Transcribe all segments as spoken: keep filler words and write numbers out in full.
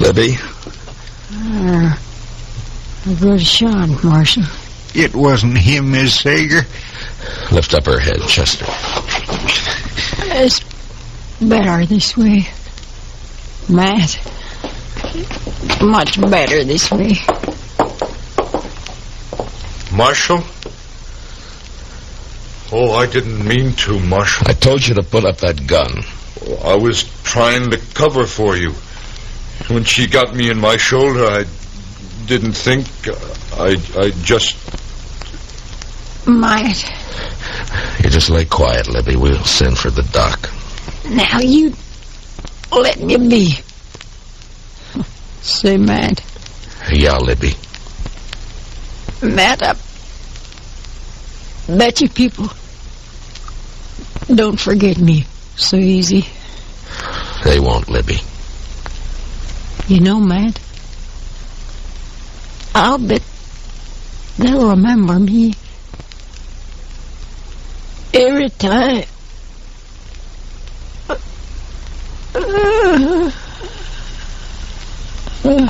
Libby? Uh, a good shot, Marshal. It wasn't him, Miss Sager. Lift up her head, Chester. It's better this way, Matt. Much better this way. Marshal? Oh, I didn't mean to, Marshal. I told you to put up that gun. I was trying to cover for you. When she got me in my shoulder, I didn't think. I, I just... Matt. You just lay quiet, Libby. We'll send for the doc. Now you let me be. Say, Matt. Yeah, Libby. Matt, I bet you people don't forget me so easy. They won't, Libby. You know, Matt, I'll bet they'll remember me every time. Uh, uh.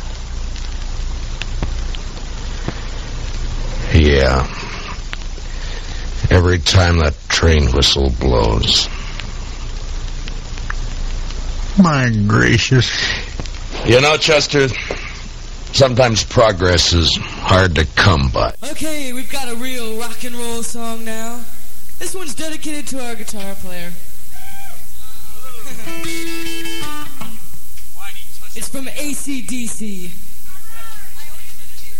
Yeah. Every time that train whistle blows. My gracious. You know, Chester, sometimes progress is hard to come by. Okay, we've got a real rock and roll song now. This one's dedicated to our guitar player. It's from A C D C.